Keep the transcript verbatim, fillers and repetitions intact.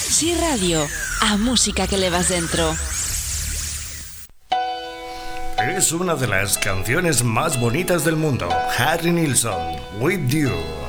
Sí Radio, a música que levas dentro. Es una de las canciones más bonitas del mundo. Harry Nilsson, With You.